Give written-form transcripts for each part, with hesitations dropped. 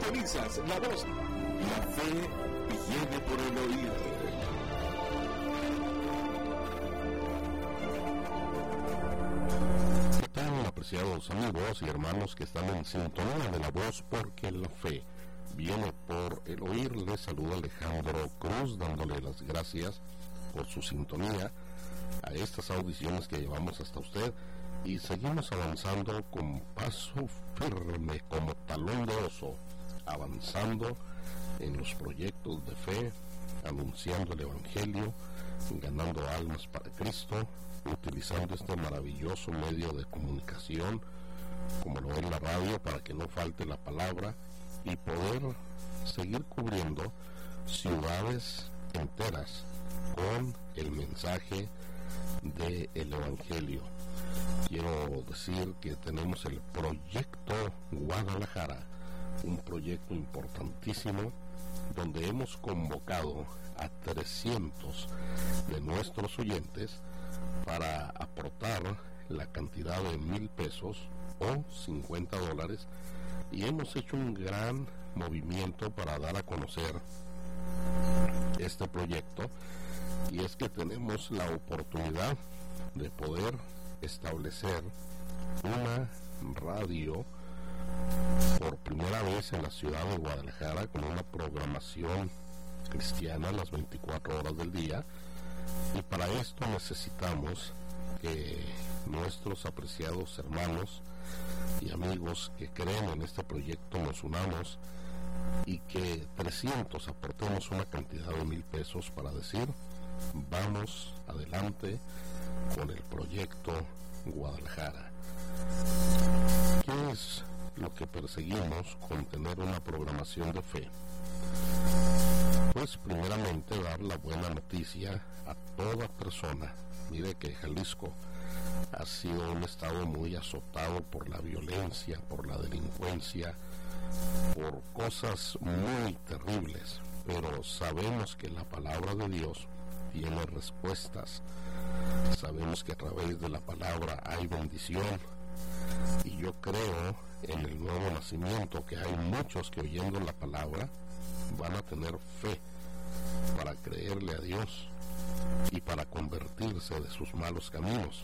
Sintonizas La Voz. La fe viene por el oír. ¿Qué tal, apreciados amigos y hermanos que están en sintonía de La Voz? Porque la fe viene por el oír. Les saluda Alejandro Cruz, dándole las gracias por su sintonía a estas audiciones que llevamos hasta usted, y seguimos avanzando con paso firme como talón de oso, avanzando en los proyectos de fe, anunciando el Evangelio, ganando almas para Cristo, utilizando este maravilloso medio de comunicación como lo es la radio, para que no falte la palabra y poder seguir cubriendo ciudades enteras con el mensaje del Evangelio. Quiero decir que tenemos el proyecto Guadalajara, un proyecto importantísimo donde hemos convocado a 300 de nuestros oyentes para aportar la cantidad de 1,000 pesos o $50, y hemos hecho un gran movimiento para dar a conocer este proyecto, y es que tenemos la oportunidad de poder establecer una radio por primera vez en la ciudad de Guadalajara con una programación cristiana las 24 horas del día, y para esto necesitamos que nuestros apreciados hermanos y amigos que creen en este proyecto nos unamos y que 300 aportemos una cantidad de 1,000 pesos para decir: vamos adelante con el proyecto Guadalajara. ¿Qué es lo que perseguimos con tener una programación de fe? Pues primeramente dar la buena noticia a toda persona. Mire que Jalisco ha sido un estado muy azotado por la violencia, por la delincuencia, por cosas muy terribles, pero sabemos que la palabra de Dios tiene respuestas. Sabemos que a través de la palabra hay bendición, y yo creo en el nuevo nacimiento, que hay muchos que oyendo la palabra van a tener fe para creerle a Dios y para convertirse de sus malos caminos.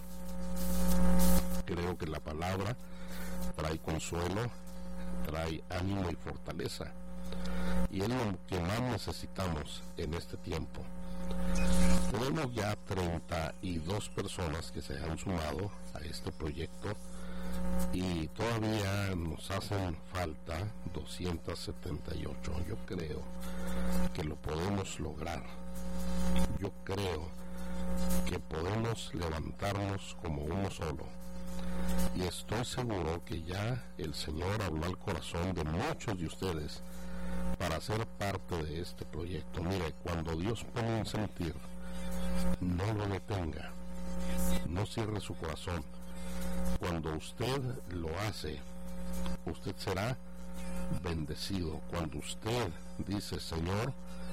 Creo que la palabra trae consuelo, trae ánimo y fortaleza, y es lo que más necesitamos en este tiempo. Tenemos ya 32 personas que se han sumado a este proyecto, y todavía nos hacen falta 278. Yo creo que lo podemos lograr. Yo creo que podemos levantarnos como uno solo, y estoy seguro que ya el Señor habló al corazón de muchos de ustedes para ser parte de este proyecto. Mire, cuando Dios pone un sentir, no lo detenga, no cierre su corazón. Cuando usted lo hace, usted será bendecido. Cuando usted dice: Señor,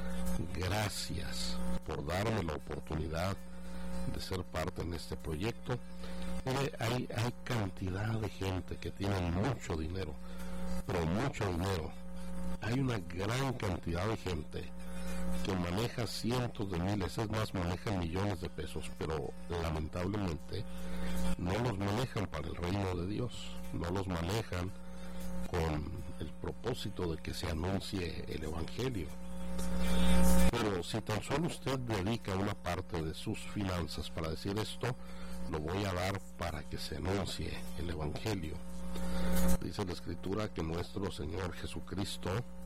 gracias por darme la oportunidad de ser parte en este proyecto. Mire, hay cantidad de gente que tiene mucho dinero, pero mucho dinero. Hay una gran cantidad de gente que maneja cientos de miles, es más, manejan millones de pesos, pero lamentablemente no los manejan para el reino de Dios, no los manejan con el propósito de que se anuncie el Evangelio. Pero si tan solo usted dedica una parte de sus finanzas para decir: esto lo voy a dar para que se anuncie el Evangelio. Dice la Escritura que nuestro Señor Jesucristo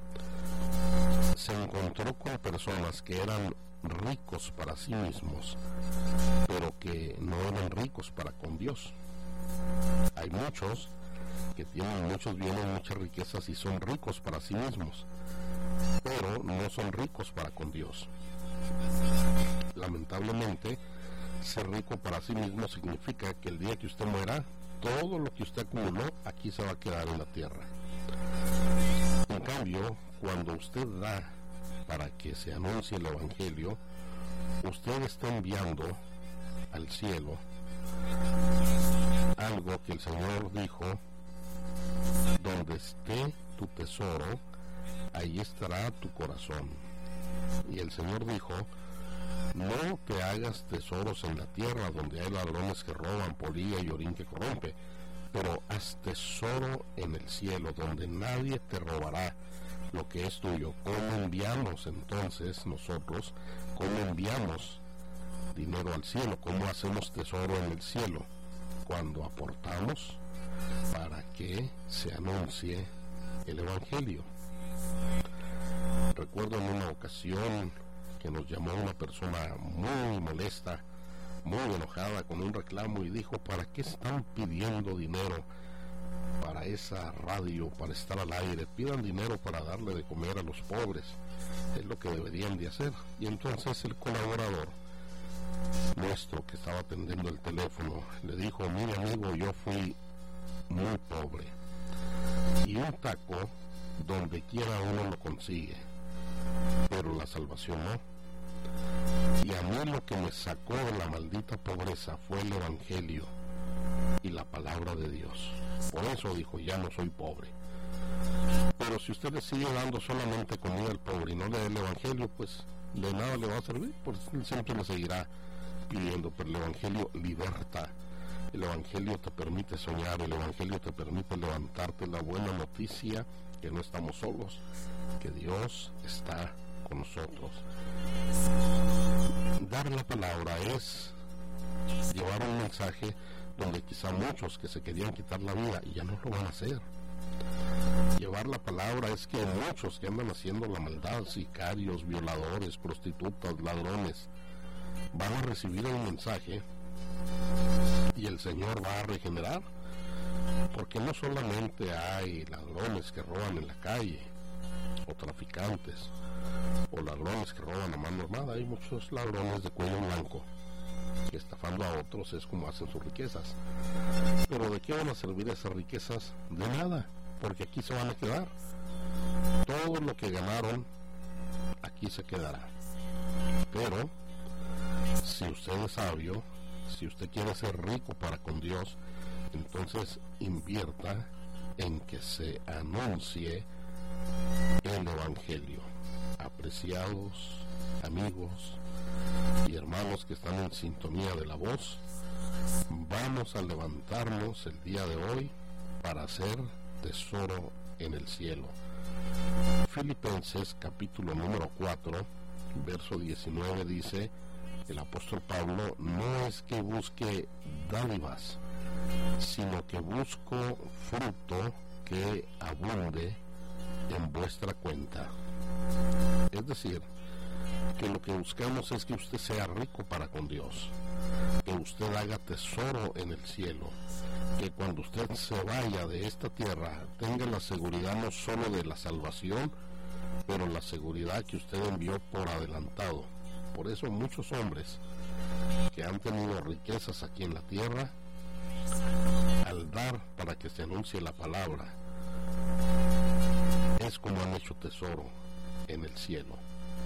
se encontró con personas que eran ricos para sí mismos, pero que no eran ricos para con Dios. Hay muchos que tienen muchos bienes, muchas riquezas, y son ricos para sí mismos, pero no son ricos para con Dios. Lamentablemente, ser rico para sí mismo significa que el día que usted muera, todo lo que usted acumuló aquí se va a quedar en la tierra. En cambio, cuando usted da para que se anuncie el Evangelio, usted está enviando al cielo algo que el Señor dijo: donde esté tu tesoro, ahí estará tu corazón. Y el Señor dijo, no te hagas tesoros en la tierra donde hay ladrones que roban, polilla y orín que corrompe, pero haz tesoro en el cielo donde nadie te robará lo que es tuyo. ¿Cómo enviamos entonces nosotros? ¿Cómo enviamos dinero al cielo? ¿Cómo hacemos tesoro en el cielo? Cuando aportamos para que se anuncie el Evangelio. Recuerdo en una ocasión que nos llamó una persona muy molesta, muy enojada, con un reclamo, y dijo, ¿para qué están pidiendo dinero para esa radio, para estar al aire? Pidan dinero para darle de comer a los pobres, es lo que deberían de hacer. Y entonces el colaborador nuestro que estaba atendiendo el teléfono le dijo, mire amigo, yo fui muy pobre y un taco donde quiera uno lo consigue, pero la salvación no. Y a mí lo que me sacó de la maldita pobreza fue el Evangelio y la palabra de Dios. Por eso dijo, ya no soy pobre. Pero si usted le sigue dando solamente comida al pobre y no le da el Evangelio, pues de nada le va a servir, pues él siempre le seguirá pidiendo. Pero el Evangelio liberta, el Evangelio te permite soñar, el Evangelio te permite levantarte. La buena noticia, que no estamos solos, que Dios está con nosotros. Dar la palabra es llevar un mensaje donde quizá muchos que se querían quitar la vida y ya no lo van a hacer. Llevar la palabra es que muchos que andan haciendo la maldad, sicarios, violadores, prostitutas, ladrones, van a recibir el mensaje y el Señor va a regenerar. Porque no solamente hay ladrones que roban en la calle, o traficantes, o ladrones que roban a mano armada, hay muchos ladrones de cuello blanco que estafando a otros es como hacen sus riquezas. Pero ¿de qué van a servir esas riquezas? De nada, porque aquí se van a quedar. Todo lo que ganaron aquí se quedará. Pero si usted es sabio, si usted quiere ser rico para con Dios, entonces invierta en que se anuncie el Evangelio. Apreciados amigos y hermanos que están en sintonía de la voz, vamos a levantarnos el día de hoy para hacer tesoro en el cielo. Filipenses capítulo número 4, verso 19 dice el apóstol Pablo, no es que busque dádivas, sino que busco fruto que abunde en vuestra cuenta. Es decir, que lo que buscamos es que usted sea rico para con Dios, que usted haga tesoro en el cielo, que cuando usted se vaya de esta tierra tenga la seguridad no solo de la salvación, pero la seguridad que usted envió por adelantado. Por eso muchos hombres que han tenido riquezas aquí en la tierra, al dar para que se anuncie la palabra, es como han hecho tesoro en el cielo.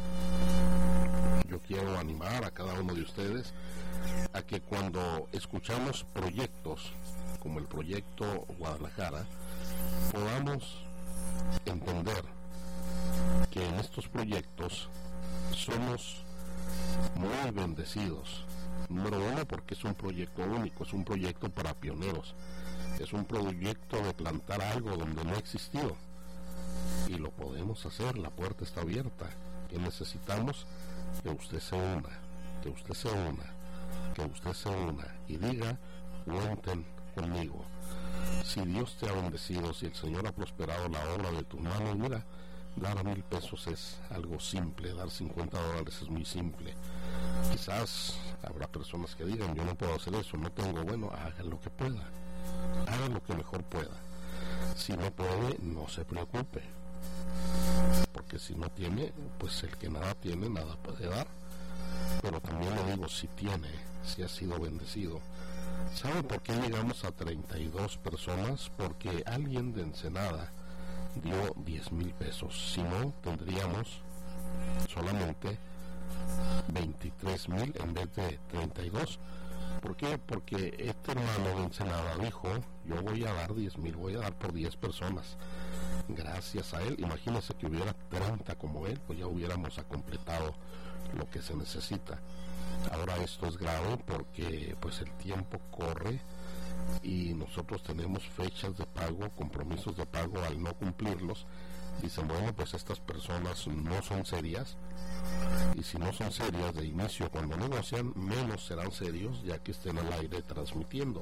Yo quiero animar a cada uno de ustedes a que cuando escuchamos proyectos como el proyecto Guadalajara, podamos entender que en estos proyectos somos muy bendecidos. Número uno, porque es un proyecto único, es un proyecto para pioneros, es un proyecto de plantar algo donde no ha existido, y lo podemos hacer, la puerta está abierta. Que necesitamos que usted se una, que usted se una, que usted se una y diga, cuenten conmigo. Si Dios te ha bendecido, si el Señor ha prosperado la obra de tus manos, mira, dar 1,000 pesos es algo simple, dar $50 es muy simple. Quizás habrá personas que digan, yo no puedo hacer eso, no tengo. Bueno, haga lo que pueda, haga lo que mejor pueda. Si no puede, no se preocupe, porque si no tiene, pues el que nada tiene, nada puede dar. Pero también le digo, si tiene, si ha sido bendecido. ¿Saben por qué llegamos a 32 personas? Porque alguien de Ensenada dio 10,000 pesos. Si no, tendríamos solamente 23,000 en vez de 32. ¿Por qué? Porque este hermano de Ensenada dijo, yo voy a dar 10,000, voy a dar por 10 personas. gracias a él. Imagínense que hubiera 30 como él, pues ya hubiéramos completado lo que se necesita. Ahora esto es grave porque pues el tiempo corre y nosotros tenemos fechas de pago, compromisos de pago. Al no cumplirlos, dicen, bueno, pues estas personas no son serias, y si no son serias de inicio, cuando negocian, menos serán serios ya que estén al aire transmitiendo.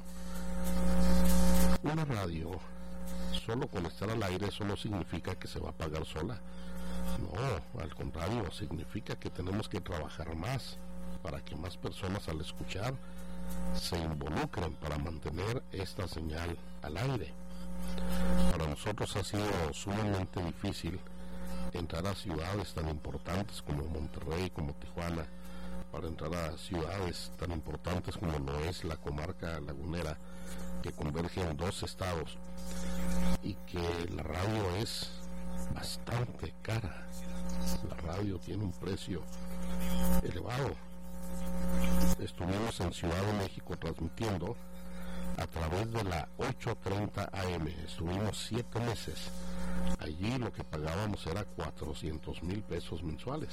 Una radio, solo con estar al aire, eso no significa que se va a pagar sola. No, al contrario, significa que tenemos que trabajar más para que más personas al escuchar se involucren para mantener esta señal al aire. Para nosotros ha sido sumamente difícil entrar a ciudades tan importantes como Monterrey, como Tijuana, para entrar a ciudades tan importantes como lo es la comarca lagunera, que converge en 2 estados, y que la radio es bastante cara. La radio tiene un precio elevado. Estuvimos en Ciudad de México transmitiendo a través de la 830 AM. Estuvimos 7 meses. Allí lo que pagábamos era 400,000 pesos mensuales.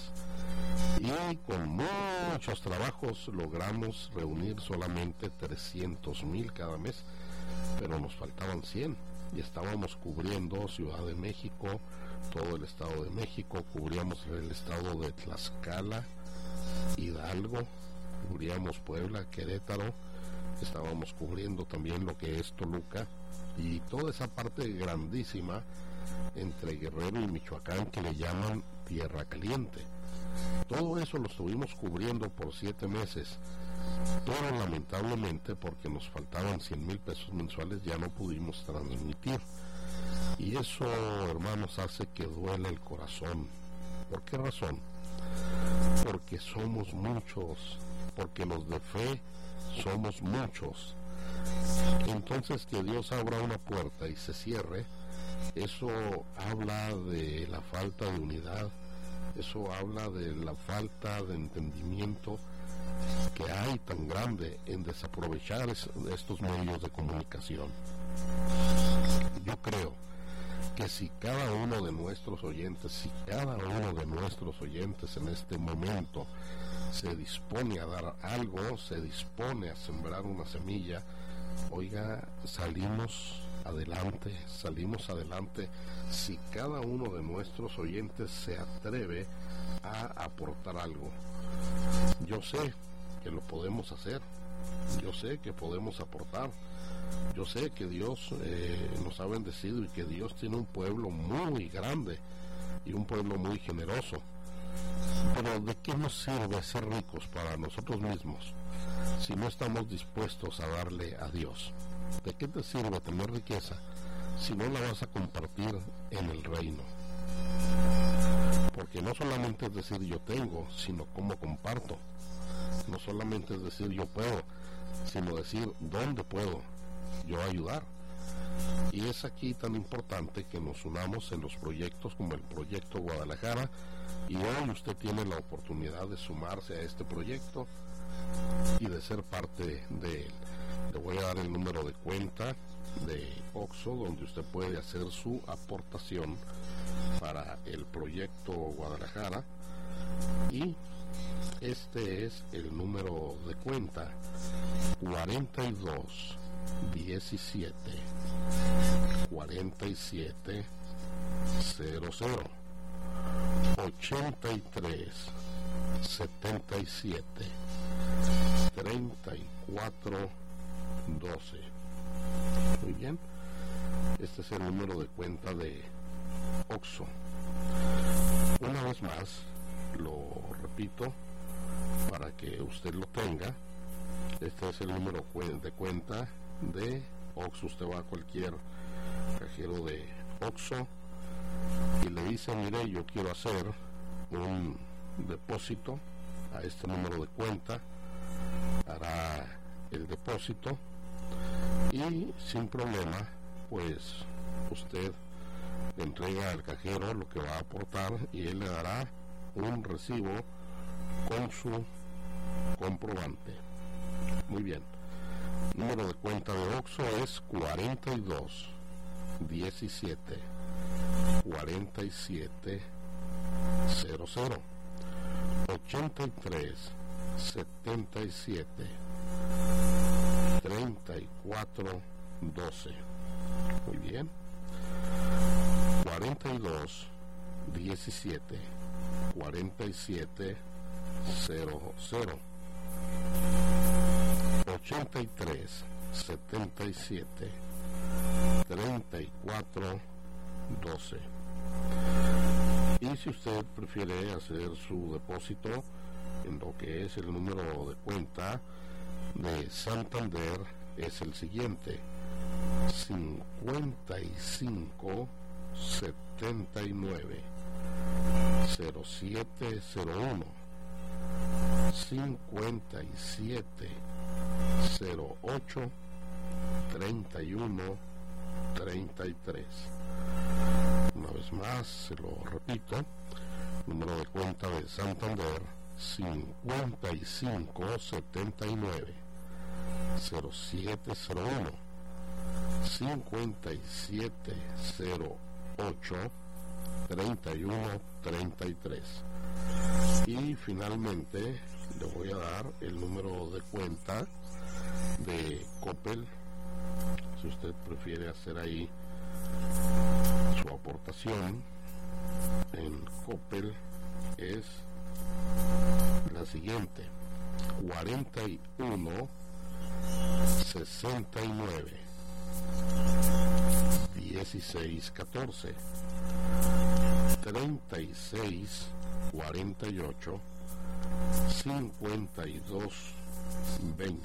Y con muchos trabajos logramos reunir solamente 300,000 cada mes, pero nos faltaban 100. Y estábamos cubriendo Ciudad de México, todo el Estado de México, cubríamos el estado de Tlaxcala, Hidalgo, cubríamos Puebla, Querétaro, estábamos cubriendo también lo que es Toluca y toda esa parte grandísima entre Guerrero y Michoacán que le llaman Tierra Caliente. Todo eso lo estuvimos cubriendo por 7 meses, pero lamentablemente porque nos faltaban 100,000 pesos mensuales ya no pudimos transmitir. Y eso, hermanos, hace que duele el corazón. ¿Por qué razón? Porque somos muchos, porque los de fe somos muchos. Entonces, que Dios abra una puerta y se cierre, eso habla de la falta de unidad, eso habla de la falta de entendimiento que hay tan grande en desaprovechar estos medios de comunicación. Yo creo que si cada uno de nuestros oyentes en este momento se dispone a dar algo, se dispone a sembrar una semilla, oiga, salimos adelante si cada uno de nuestros oyentes se atreve a aportar algo. Yo sé que lo podemos hacer, yo sé que podemos aportar, yo sé que Dios nos ha bendecido y que Dios tiene un pueblo muy grande y un pueblo muy generoso. Pero ¿de qué nos sirve ser ricos para nosotros mismos si no estamos dispuestos a darle a Dios? ¿De qué te sirve tener riqueza si no la vas a compartir en el reino? Porque no solamente es decir yo tengo, sino cómo comparto. No solamente es decir yo puedo, sino decir dónde puedo yo ayudar. Y es aquí tan importante que nos unamos en los proyectos como el Proyecto Guadalajara, y hoy usted tiene la oportunidad de sumarse a este proyecto y de ser parte de él. Le voy a dar el número de cuenta de OXXO donde usted puede hacer su aportación para el Proyecto Guadalajara, y este es el número de cuenta: 42 17 47 00 83 77 34 12. Muy bien, este es el número de cuenta de OXXO. Una vez más lo repito para que usted lo tenga. Este es el número de cuenta de OXXO. Usted va a cualquier cajero de OXXO y le dice: mire, yo quiero hacer un depósito a este número de cuenta. Hará el depósito y sin problema pues usted le entrega al cajero lo que va a aportar y él le dará un recibo con su comprobante. Muy bien, número de cuenta de OXXO es 42 17 4700, 83 77 34 12. Muy bien. 42 17 47 00, 83 77 34 12. Y si usted prefiere hacer su depósito en lo que es el número de cuenta de Santander, es el siguiente: 55 79 0701 57 08 31 33. Una vez más, se lo repito: número de cuenta de Santander, 55 79 0701 57 08 31 33. Y finalmente le voy a dar el número de cuenta de Coppel, si usted prefiere hacer ahí su aportación en Coppel. Es la siguiente: 41 69 16 14 36 48 52 20.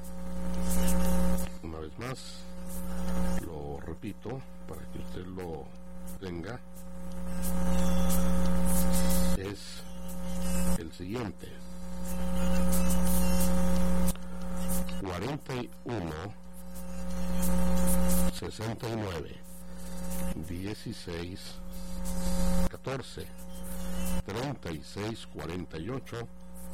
Una vez más, lo repito para que usted lo tenga. Es el siguiente: 41 69 16 14 36 48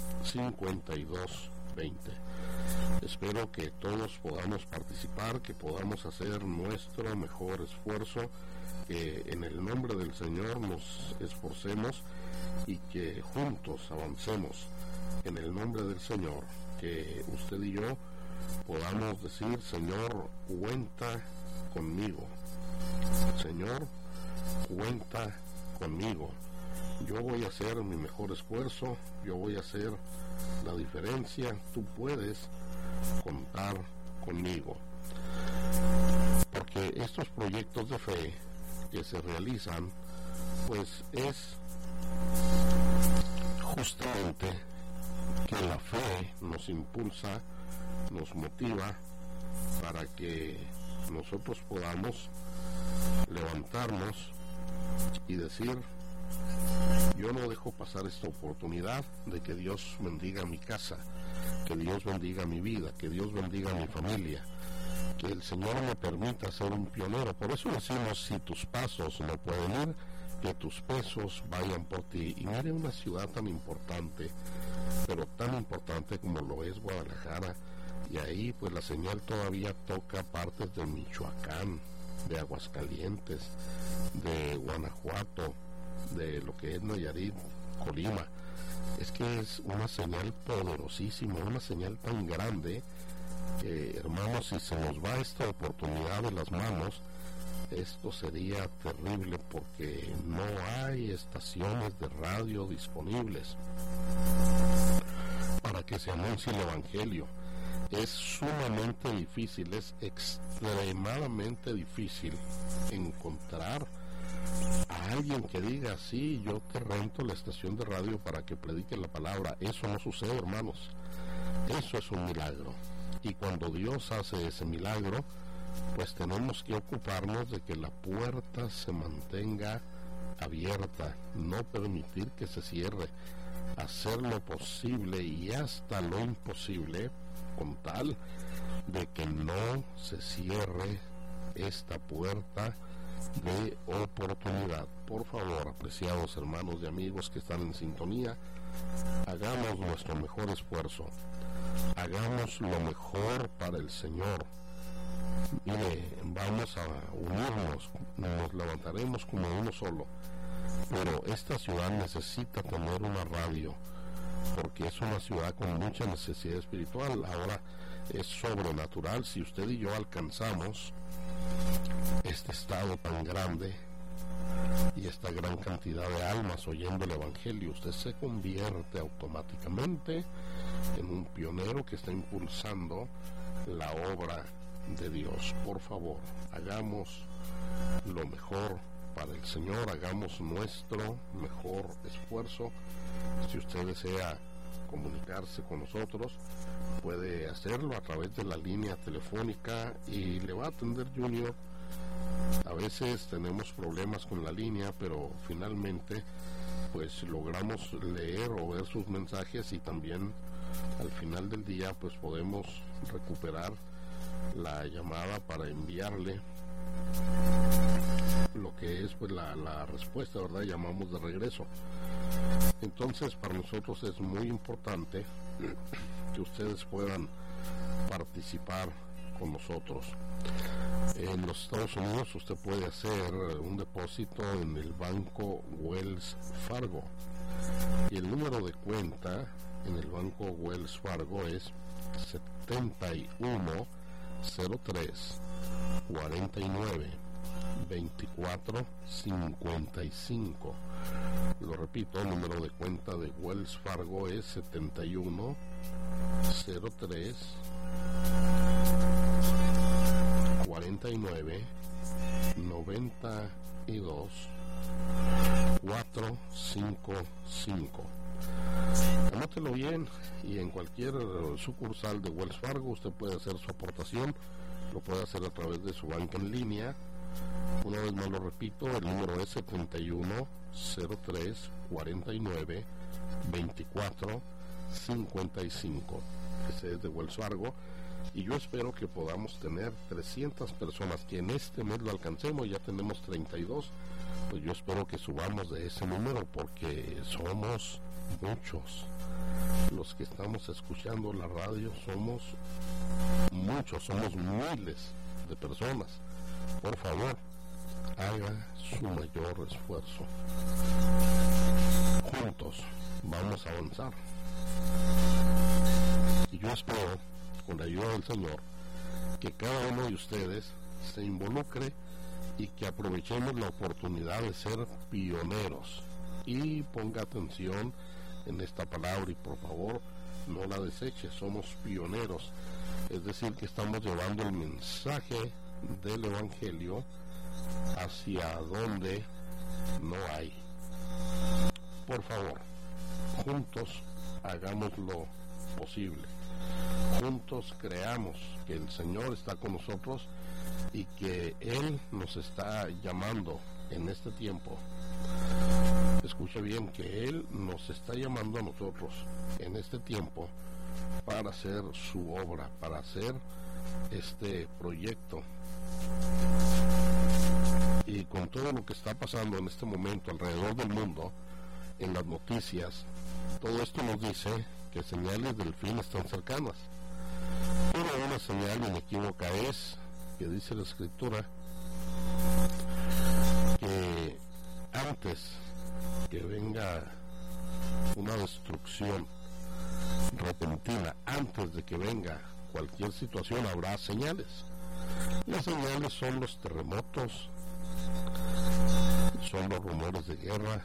52 20. Espero que todos podamos participar, que podamos hacer nuestro mejor esfuerzo, que en el nombre del Señor nos esforcemos y que juntos avancemos en el nombre del Señor, que usted y yo podamos decir: Señor, cuenta conmigo. Señor, cuenta conmigo. Yo voy a hacer mi mejor esfuerzo, yo voy a hacer la diferencia, tú puedes contar conmigo. Porque estos proyectos de fe que se realizan, pues es justamente que la fe nos impulsa, nos motiva para que nosotros podamos levantarnos y decir: yo no dejo pasar esta oportunidad de que Dios bendiga mi casa, que Dios bendiga mi vida, que Dios bendiga mi familia, que el Señor me permita ser un pionero. Por eso decimos: si tus pasos no pueden ir, que tus pesos vayan por ti. Y mire, una ciudad tan importante, pero tan importante como lo es Guadalajara, y ahí pues la señal todavía toca partes de Michoacán, de Aguascalientes, de Guanajuato, de lo que es Nayarit, Colima. Es que es una señal poderosísima, una señal tan grande, hermanos, si se nos va esta oportunidad de las manos, esto sería terrible, porque no hay estaciones de radio disponibles para que se anuncie el Evangelio. Es sumamente difícil, es extremadamente difícil encontrar a alguien que diga: sí, yo te rento la estación de radio para que predique la palabra. Eso no sucede, hermanos. Eso es un milagro. Y cuando Dios hace ese milagro, pues tenemos que ocuparnos de que la puerta se mantenga abierta, no permitir que se cierre, hacer lo posible y hasta lo imposible con tal de que no se cierre esta puerta de oportunidad. Por favor, apreciados hermanos y amigos que están en sintonía, hagamos nuestro mejor esfuerzo, hagamos lo mejor para el Señor, Mire, vamos a unirnos, nos levantaremos como uno solo, pero esta ciudad necesita tener una radio, porque es una ciudad con mucha necesidad espiritual. Ahora es sobrenatural si usted y yo alcanzamos este estado tan grande y esta gran cantidad de almas oyendo el Evangelio. Usted se convierte automáticamente en un pionero que está impulsando la obra de Dios. Por favor, hagamos lo mejor para el Señor, hagamos nuestro mejor esfuerzo. Si usted desea comunicarse con nosotros, puede hacerlo a través de la línea telefónica y le va a atender Junior. A veces tenemos problemas con la línea, pero finalmente pues logramos leer o ver sus mensajes, y también al final del día pues podemos recuperar la llamada para enviarle lo que es pues la respuesta, ¿verdad? Llamamos de regreso. Entonces para nosotros es muy importante que ustedes puedan participar con nosotros. En los Estados Unidos usted puede hacer un depósito en el banco Wells Fargo, y el número de cuenta en el banco Wells Fargo es 7103 49 24 55. Lo repito, el número de cuenta de Wells Fargo es 7103 49 92 455. Anótelo bien, y en cualquier sucursal de Wells Fargo usted puede hacer su aportación. Lo puede hacer a través de su banca en línea. Una vez más lo repito, el número es 7103 49 24 55. Ese es de Wells Fargo, y yo espero que podamos tener 300 personas, que en este mes lo alcancemos. Ya tenemos 32, pues yo espero que subamos de ese número, porque somos muchos los que estamos escuchando la radio, somos muchos, somos miles de personas. Por favor, haga su mayor esfuerzo. Juntos vamos a avanzar, y yo espero, con la ayuda del Señor, que cada uno de ustedes se involucre y que aprovechemos la oportunidad de ser pioneros. Y ponga atención en esta palabra, y por favor no la deseche. Somos pioneros, es decir, que estamos llevando el mensaje del Evangelio hacia donde no hay. Por favor, juntos hagamos lo posible. Juntos creamos que el Señor está con nosotros y que Él nos está llamando en este tiempo. Escuche bien, que Él nos está llamando a nosotros en este tiempo para hacer su obra, para hacer este proyecto. Y con todo lo que está pasando en este momento alrededor del mundo, en las noticias, todo esto nos dice que señales del fin están cercanas. Pero una señal inequívoca es que dice la Escritura que antes que venga una destrucción repentina, antes de que venga cualquier situación, habrá señales. Las señales son los terremotos, son los rumores de guerra,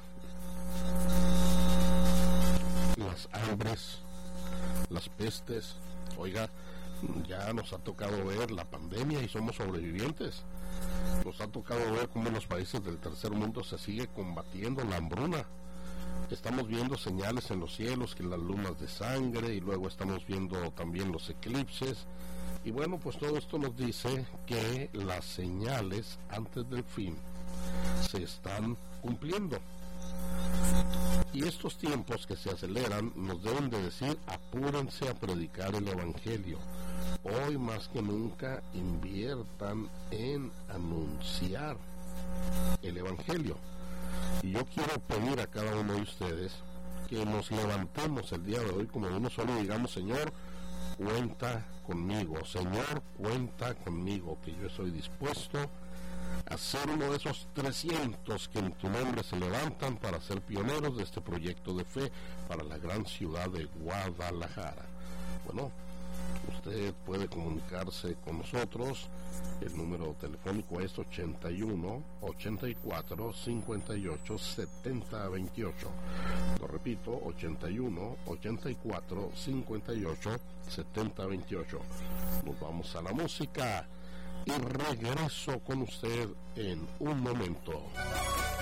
las hambres, las pestes. Oiga, ya nos ha tocado ver la pandemia y somos sobrevivientes. Nos ha tocado ver cómo en los países del tercer mundo se sigue combatiendo la hambruna. Estamos viendo señales en los cielos, que las lunas de sangre, y luego estamos viendo también los eclipses. Y bueno, pues todo esto nos dice que las señales antes del fin se están cumpliendo. Y estos tiempos que se aceleran nos deben de decir: apúrense a predicar el Evangelio. Hoy más que nunca inviertan en anunciar el Evangelio. Y yo quiero pedir a cada uno de ustedes que nos levantemos el día de hoy como uno solo y digamos: Señor, cuenta conmigo. Señor, cuenta conmigo, que yo estoy dispuesto a ser uno de esos 300 que en tu nombre se levantan para ser pioneros de este proyecto de fe para la gran ciudad de Guadalajara. Bueno, usted puede comunicarse con nosotros. El número telefónico es 81 84 58 70 28. Lo repito, 81 84 58 70 28. Nos vamos a la música y regreso con usted en un momento.